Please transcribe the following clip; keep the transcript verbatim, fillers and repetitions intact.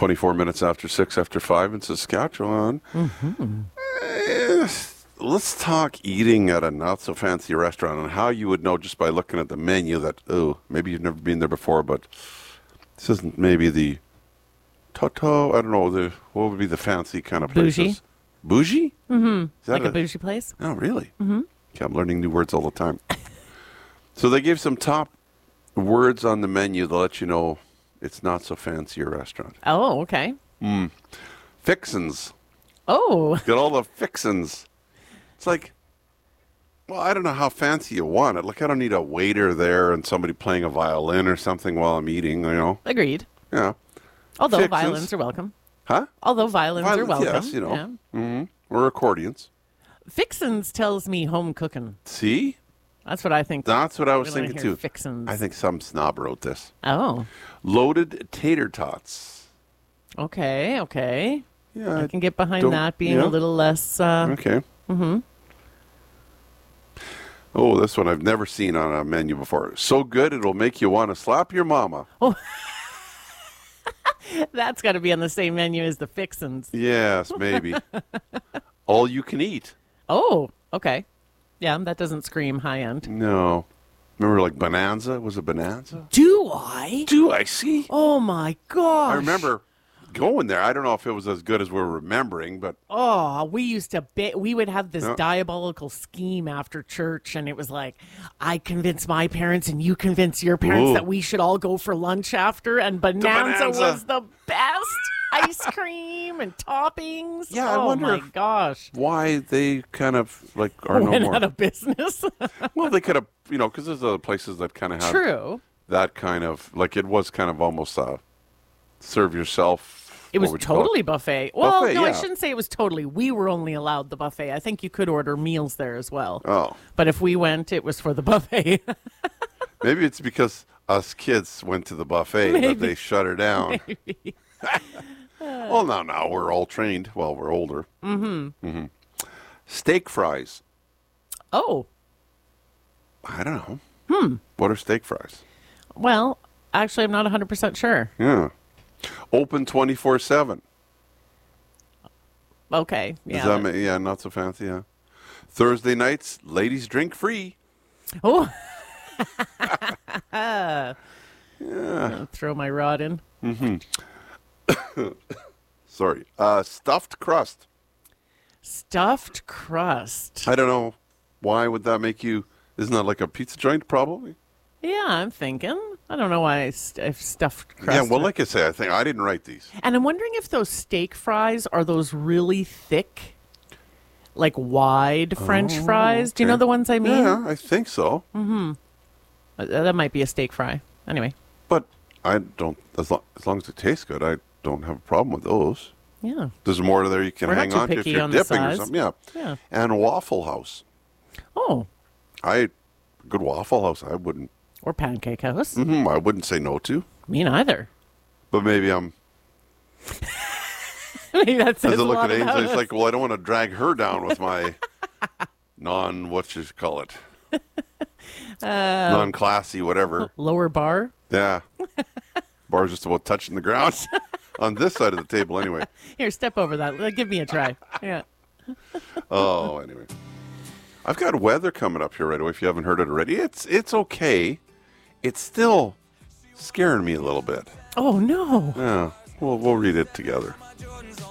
twenty-four minutes after six after five in Saskatchewan. Mm-hmm. Eh, let's talk eating at a not-so-fancy restaurant and how you would know just by looking at the menu that, oh, maybe you've never been there before, but this isn't maybe the Toto, I don't know, the what would be the fancy kind of places? Bougie. Bougie? Mm-hmm. Is that Like a, a bougie place? Oh, really? Mm-hmm. Okay, I'm learning new words all the time. So they gave some top words on the menu that let you know it's not so fancy a restaurant. Oh, okay. Mm. Fixins. Oh. Got all the fixins. It's like, well, I don't know how fancy you want it. Like, I don't need a waiter there and somebody playing a violin or something while I'm eating, you know? Agreed. Yeah. Although Fixins. violins are welcome. Huh? Although violins, Violins, are welcome. yes, you know. Yeah. Mm-hmm. Or accordions. Fixins tells me home cooking. See? That's what I think. That's what I was when I thinking, hear too. Fixins. I think some snob wrote this. Oh. Loaded tater tots. Okay, okay. Yeah, I can get behind don't- that being yeah. a little less... Uh, Okay. mm-hmm. Oh, this one I've never seen on a menu before. So good it'll make you want to slap your mama. Oh. That's got to be on the same menu as the Fixins. Yes, maybe. All you can eat. Oh, okay. Yeah, that doesn't scream high end. No. Remember like Bonanza? Was it Bonanza? Do I? Do I see? Oh, my gosh. I remember going there. I don't know if it was as good as we're remembering, but Oh, we used to be, we would have this Yeah. diabolical scheme after church, and it was like, I convince my parents and you convince your parents Ooh. that we should all go for lunch after, and Bonanza, Bonanza. was the best. Ice cream and toppings. Yeah, I oh wonder my if- gosh. why they kind of like are no Went more. out of business. Well, they could have, you know, because there's other places that kind of have True. that kind of, like it was kind of almost uh, serve yourself. It what was would you call it? totally buffet. Well, Buffet, no, I yeah. shouldn't say it was totally. We were only allowed the buffet. I think you could order meals there as well. Oh. But if we went, it was for the buffet. Maybe it's because us kids went to the buffet Maybe. that they shut her down. Maybe. Well, now, now we're all trained. Well, we're older. Mm-hmm. Mm-hmm. Steak fries. Oh, I don't know. hmm. What are steak fries? Well, actually, I'm not one hundred percent sure. Yeah. Open twenty-four seven. Okay. Does Yeah. that ma- yeah, not so fancy, yeah. Thursday nights, ladies drink free. Oh. Yeah. I'll throw my rod in. Mm-hmm. Sorry. Uh, stuffed crust. Stuffed crust. I don't know. Why would that make you... Isn't that like a pizza joint, probably? Yeah, I'm thinking. I don't know why I st- I've stuffed crust. Yeah, well, like I say, I think I didn't write these. And I'm wondering if those steak fries are those really thick, like wide French Oh, fries. Do you okay. know the ones I mean? Yeah, I think so. Mm-hmm. Uh, that might be a steak fry. Anyway. But I don't... As long, as long as it tastes good, I don't have a problem with those. Yeah. There's more there you can We're not hang too on to if picky you're on the dipping or size. something. Yeah. Yeah. And Waffle House. Oh. I... Good Waffle House, I wouldn't... Or Pancake House. Mm-hmm, I wouldn't say no to. Me neither. But maybe I'm... Maybe that says As I a look lot at Ainsley, about it's us. like, well, I don't want to drag her down with my non, what you call it, Uh, non-classy, whatever. Lower bar. Yeah. Bar's just about touching the ground on this side of the table anyway. Here, step over that. Uh, Give me a try. Yeah. Oh, anyway. I've got weather coming up here right away if you haven't heard it already. It's it's okay. It's still scaring me a little bit. Oh, no. Yeah. We'll, we'll read it together.